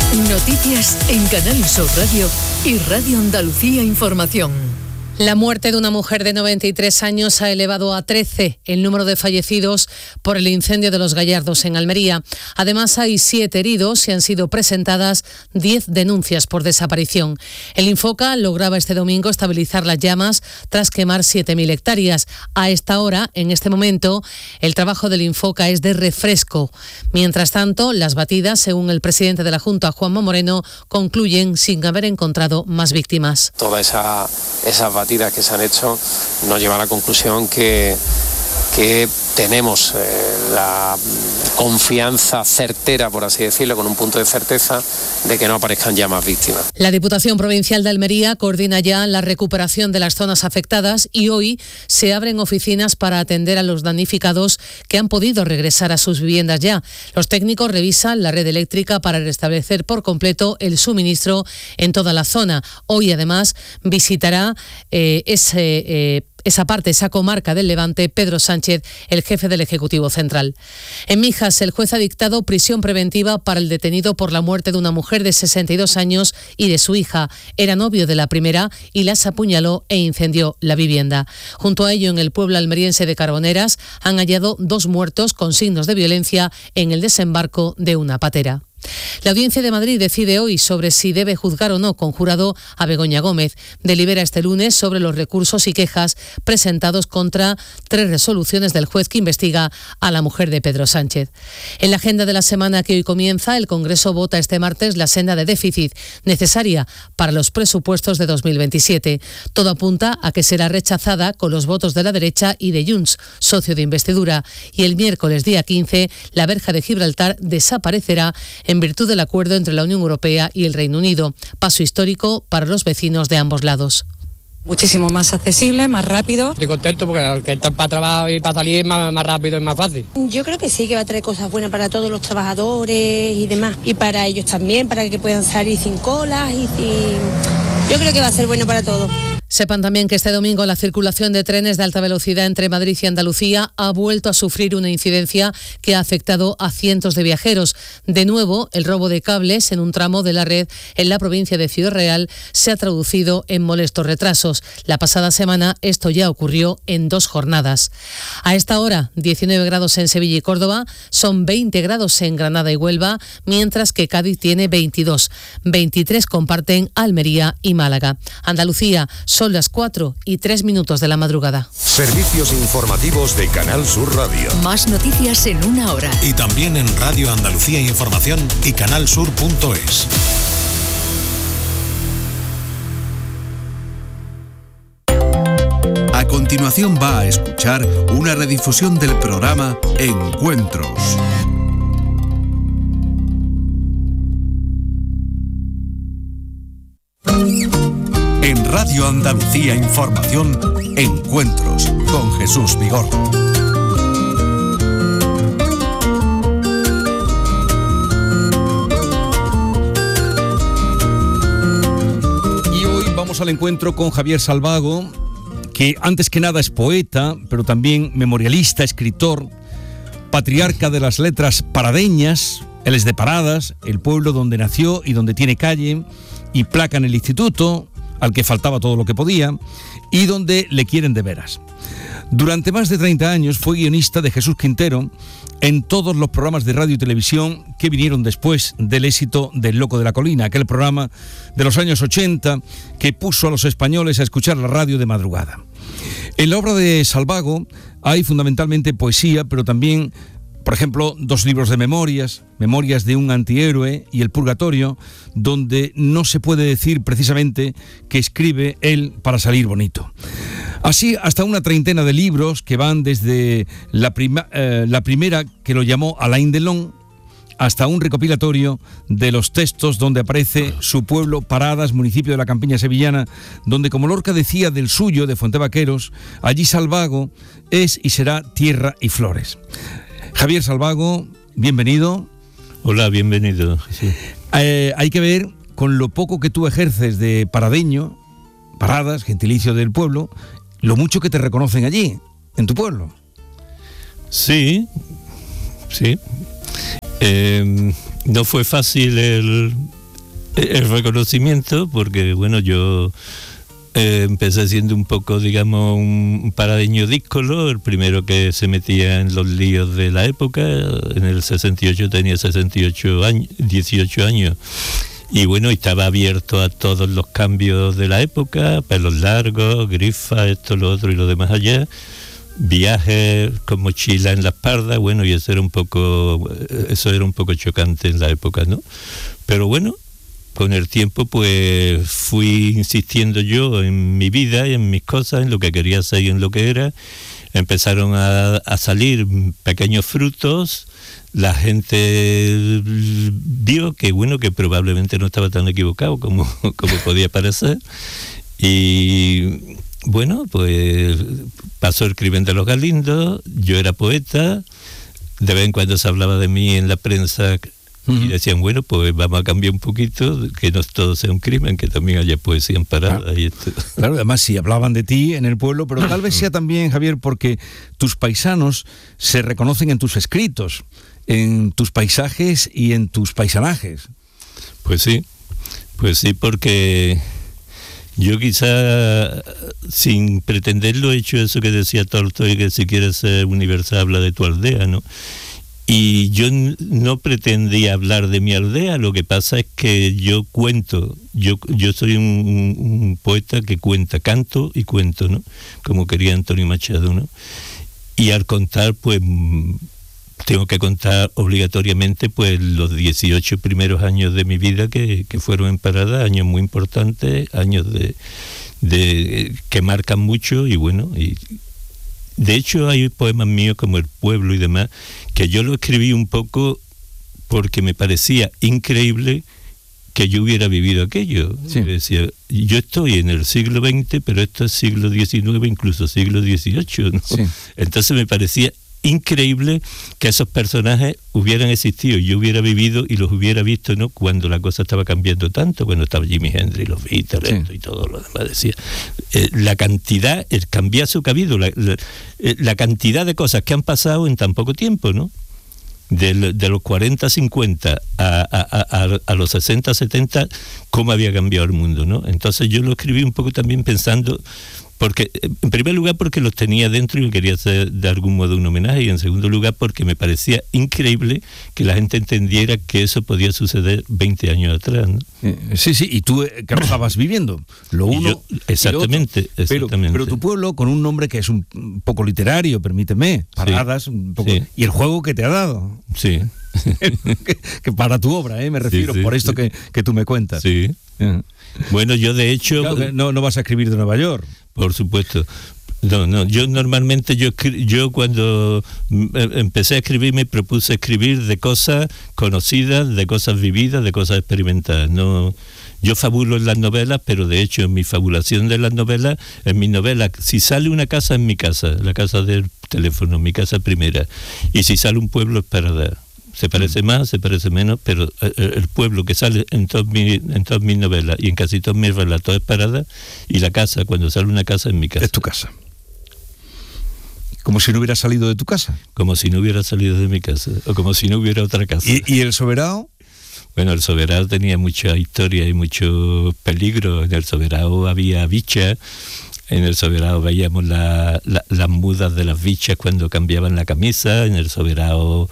Noticias en Canal Sur Radio y Radio Andalucía Información. La muerte de una mujer de 93 años ha elevado a 13 el número de fallecidos por el incendio de Los Gallardos en Almería. Además, hay 7 heridos y han sido presentadas 10 denuncias por desaparición. El Infoca lograba este domingo estabilizar las llamas tras quemar 7.000 hectáreas. A esta hora, en este momento, el trabajo del Infoca es de refresco. Mientras tanto, las batidas, según el presidente de la Junta, Juanma Moreno, concluyen sin haber encontrado más víctimas. Todas esas batidas que se han hecho nos lleva a la conclusión que tenemos la confianza certera, por así decirlo, con un punto de certeza de que no aparezcan ya más víctimas. La Diputación Provincial de Almería coordina ya la recuperación de las zonas afectadas y hoy se abren oficinas para atender a los damnificados que han podido regresar a sus viviendas ya. Los técnicos revisan la red eléctrica para restablecer por completo el suministro en toda la zona. Hoy además visitará esa comarca del Levante, Pedro Sánchez, el jefe del Ejecutivo Central. En Mijas, el juez ha dictado prisión preventiva para el detenido por la muerte de una mujer de 62 años y de su hija. Era novio de la primera y las apuñaló e incendió la vivienda. Junto a ello, en el pueblo almeriense de Carboneras, han hallado 2 muertos con signos de violencia en el desembarco de una patera. La Audiencia de Madrid decide hoy sobre si debe juzgar o no con jurado a Begoña Gómez. Delibera este lunes sobre los recursos y quejas presentados contra 3 resoluciones del juez que investiga a la mujer de Pedro Sánchez. En la agenda de la semana que hoy comienza, el Congreso vota este martes la senda de déficit necesaria para los presupuestos de 2027. Todo apunta a que será rechazada con los votos de la derecha y de Junts, socio de investidura. Y el miércoles día 15, la verja de Gibraltar desaparecerá en virtud del acuerdo entre la Unión Europea y el Reino Unido. Paso histórico para los vecinos de ambos lados. Muchísimo más accesible, más rápido. Estoy contento porque al que está para trabajo y para salir es más rápido y más fácil. Yo creo que sí, que va a traer cosas buenas para todos los trabajadores y demás. Y para ellos también, para que puedan salir sin colas y sin... Yo creo que va a ser bueno para todos. Sepan también que este domingo la circulación de trenes de alta velocidad entre Madrid y Andalucía ha vuelto a sufrir una incidencia que ha afectado a cientos de viajeros. De nuevo, el robo de cables en un tramo de la red en la provincia de Ciudad Real se ha traducido en molestos retrasos. La pasada semana esto ya ocurrió en 2 jornadas. A esta hora, 19 grados en Sevilla y Córdoba, son 20 grados en Granada y Huelva, mientras que Cádiz tiene 22. 23 comparten Almería y Málaga. Andalucía, son las 4:03 de la madrugada. Servicios informativos de Canal Sur Radio. Más noticias en una hora. Y también en Radio Andalucía Información y canalsur.es. A continuación va a escuchar una redifusión del programa Encuentros. En Radio Andalucía Información, Encuentros con Jesús Vigorra. Y hoy vamos al encuentro con Javier Salvago, que antes que nada es poeta, pero también memorialista, escritor, patriarca de las letras paradeñas. Él es de Paradas, el pueblo donde nació y donde tiene calle y placa en el instituto, al que faltaba todo lo que podía, y donde le quieren de veras. Durante más de 30 años fue guionista de Jesús Quintero en todos los programas de radio y televisión que vinieron después del éxito del Loco de la Colina, aquel programa de los años 80 que puso a los españoles a escuchar la radio de madrugada. En la obra de Salvago hay fundamentalmente poesía, pero también, por ejemplo, 2 libros de memorias, Memorias de un antihéroe y El Purgatorio, donde no se puede decir precisamente que escribe él para salir bonito. Así, hasta una treintena de libros que van desde la primera, que lo llamó Alain Delon, hasta un recopilatorio de los textos donde aparece su pueblo, Paradas, municipio de la campiña sevillana, donde, como Lorca decía del suyo, de Fuentevaqueros, allí Salvago es y será tierra y flores. Javier Salvago, bienvenido. Hola, bienvenido. Sí. Hay que ver, con lo poco que tú ejerces de paradeño, Paradas, gentilicio del pueblo, lo mucho que te reconocen allí, en tu pueblo. Sí. No fue fácil el el reconocimiento, porque bueno, yo empecé siendo un poco, digamos, un paradeño díscolo, el primero que se metía en los líos de la época. En el 68 tenía 18 años. Y bueno, estaba abierto a todos los cambios de la época, pelos largos, grifas, esto, lo otro y lo demás allá. Viajes con mochila en la espalda, bueno, y eso era un poco chocante en la época, ¿no? Pero bueno, con el tiempo pues fui insistiendo yo en mi vida y en mis cosas, en lo que quería hacer y en lo que era. Empezaron a salir pequeños frutos. La gente vio que bueno, que probablemente no estaba tan equivocado como podía parecer. Y bueno, pues pasó el crimen de los Galindos, yo era poeta, de vez en cuando se hablaba de mí en la prensa y decían, bueno, pues vamos a cambiar un poquito, que no todo sea un crimen, que también haya poesía en parada. Claro. Y esto. Claro, además sí hablaban de ti en el pueblo, pero tal vez sea también, Javier, porque tus paisanos se reconocen en tus escritos, en tus paisajes y en tus paisanajes. Pues sí, porque yo quizá sin pretenderlo he hecho eso que decía Tolstoy, que si quieres ser universal habla de tu aldea, ¿no? Y yo no pretendía hablar de mi aldea, lo que pasa es que yo cuento, yo soy un poeta que cuenta, canto y cuento, ¿no? Como quería Antonio Machado, ¿no? Y al contar, pues tengo que contar obligatoriamente pues los 18 primeros años de mi vida que fueron en Parada, años muy importantes, años de que marcan mucho. Y bueno, y de hecho hay poemas míos como El Pueblo y demás que yo lo escribí un poco porque me parecía increíble que yo hubiera vivido aquello. Sí. Decía, yo estoy en el siglo XX, pero esto es siglo XIX, incluso siglo XVIII, ¿no? Sí. Entonces me parecía increíble que esos personajes hubieran existido, yo hubiera vivido y los hubiera visto, ¿no? Cuando la cosa estaba cambiando tanto, cuando estaba Jimi Hendrix, los Beatles, sí, y todo lo demás. Decía, la cantidad, el cambiazo que ha habido, la cantidad de cosas que han pasado en tan poco tiempo, ¿no? De los 40, 50 a los 60, 70, cómo había cambiado el mundo, ¿no? Entonces yo lo escribí un poco también pensando, porque en primer lugar porque los tenía dentro y quería hacer de algún modo un homenaje, y en segundo lugar porque me parecía increíble que la gente entendiera que eso podía suceder 20 años atrás, ¿no? Sí, y tú que lo estabas viviendo, lo uno exactamente, y lo otro. Pero tu pueblo con un nombre que es un poco literario, permíteme, Paradas, sí, un poco, sí, y el juego que te ha dado. Sí. que para tu obra, me refiero, sí, por esto sí, que tú me cuentas. Sí. Bueno, yo de hecho... Claro, no vas a escribir de Nueva York. Por supuesto. No, yo normalmente, yo cuando empecé a escribir me propuse escribir de cosas conocidas, de cosas vividas, de cosas experimentadas. No, yo fabulo en las novelas, pero de hecho en mi fabulación de las novelas, en mis novelas, si sale una casa es mi casa, la casa del teléfono, mi casa primera, y si sale un pueblo es Parada. Se parece más, se parece menos, pero el pueblo que sale en todas mis novelas y en casi todos mis relatos es Parada, y la casa, cuando sale una casa, es mi casa. Es tu casa. Como si no hubiera salido de tu casa. Como si no hubiera salido de mi casa, o como si no hubiera otra casa. ¿Y el Soberao? Bueno, el Soberao tenía mucha historia y mucho peligro. En el Soberao había bichas. En el Soberao veíamos las mudas de las bichas cuando cambiaban la camisa. En el Soberao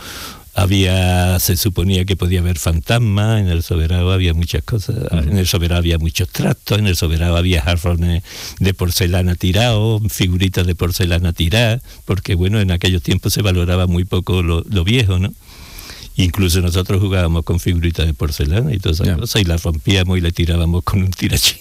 se suponía que podía haber fantasmas. En el Soberao había muchas cosas. En el Soberao había muchos trastos. En el Soberao había jarrones de porcelana tirados, figuritas de porcelana tiradas, porque bueno, en aquellos tiempos se valoraba muy poco lo viejo, ¿no? Incluso nosotros jugábamos con figuritas de porcelana y todas esas cosas, y las rompíamos y le tirábamos con un tirachín.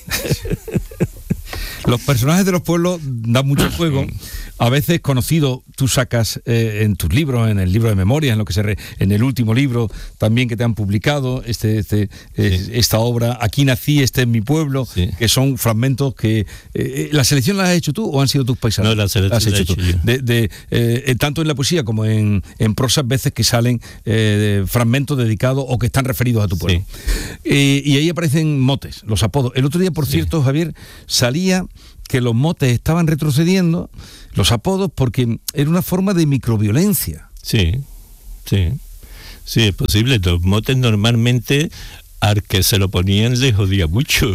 Los personajes de los pueblos dan mucho juego. A veces conocido, tú sacas en tus libros, en el libro de memorias, en el último libro también que te han publicado, esta obra, Aquí nací, este es mi pueblo, sí, que son fragmentos que... ¿La selección la has hecho tú o han sido tus paisanos? No, la selección la has hecho tú. Tanto en la poesía como en prosa, veces que salen fragmentos dedicados o que están referidos a tu pueblo. Sí. Y ahí aparecen motes, los apodos. El otro día, por cierto, Javier, salía que los motes estaban retrocediendo, los apodos, porque era una forma de microviolencia. Sí, es posible. Los motes normalmente al que se lo ponían le jodía mucho.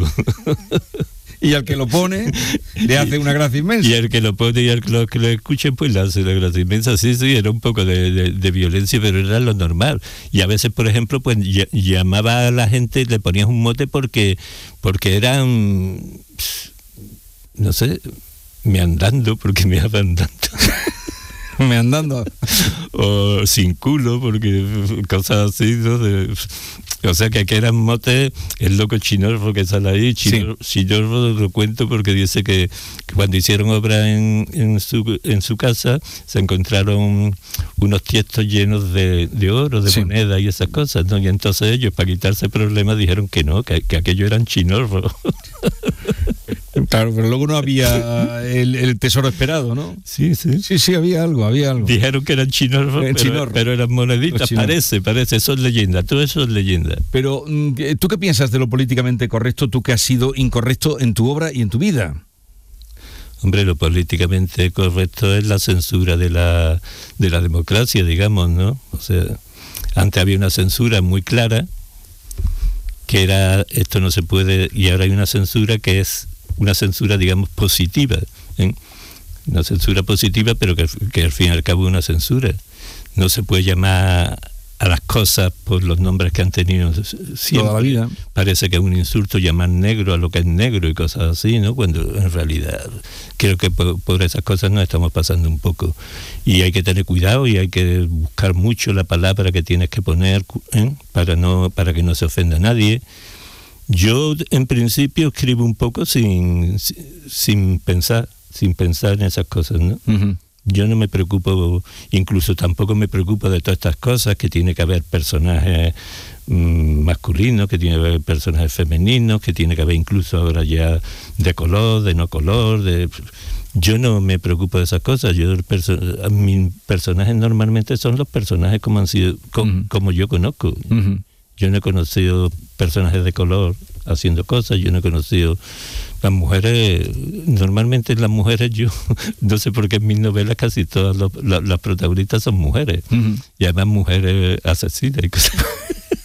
Y al que lo pone le hace una gracia inmensa. Y al que lo pone y al que lo escuche, pues le hace una gracia inmensa. Sí, era un poco de violencia, pero era lo normal. Y a veces, por ejemplo, pues llamaba a la gente, le ponías un mote porque eran, no sé, meandando, porque me iban andando. Meandando. O sin culo, porque cosas así, ¿no? O sea que eran motes, el loco Chinorro que sale ahí. Chinorro lo cuento porque dice que cuando hicieron obra en su casa se encontraron unos tiestos llenos de oro, de moneda y esas cosas, ¿no? Y entonces ellos, para quitarse problemas, dijeron que no, que aquello eran Chinorro. Claro, pero luego no había el tesoro esperado, ¿no? Sí, había algo. Dijeron que eran Chinorro, pero eran moneditas, parece, eso es leyenda, todo eso es leyenda. Pero, ¿tú qué piensas de lo políticamente correcto, tú que has sido incorrecto en tu obra y en tu vida? Hombre, lo políticamente correcto es la censura de la democracia, digamos, ¿no? O sea, antes había una censura muy clara, que era, esto no se puede, y ahora hay una censura que es una censura, digamos, positiva, ¿eh? Una censura positiva, pero que al fin y al cabo es una censura. No se puede llamar a las cosas por los nombres que han tenido siempre. Toda la vida. Parece que es un insulto llamar negro a lo que es negro y cosas así, ¿no? Cuando en realidad creo que por esas cosas nos estamos pasando un poco. Y hay que tener cuidado y hay que buscar mucho la palabra que tienes que poner, ¿eh? para que no se ofenda a nadie. Yo en principio escribo un poco sin pensar en esas cosas, ¿no? Uh-huh. Yo no me preocupo, incluso tampoco me preocupo de todas estas cosas, que tiene que haber personajes masculinos, que tiene que haber personajes femeninos, que tiene que haber incluso ahora ya de color, de no color, yo no me preocupo de esas cosas. Mis personajes normalmente son los personajes como han sido, como yo conozco. Uh-huh. Yo no he conocido personajes de color haciendo cosas, yo no he conocido las mujeres, normalmente las mujeres, yo no sé por qué en mis novelas casi todas las protagonistas son mujeres, uh-huh. Y además mujeres asesinas y cosas.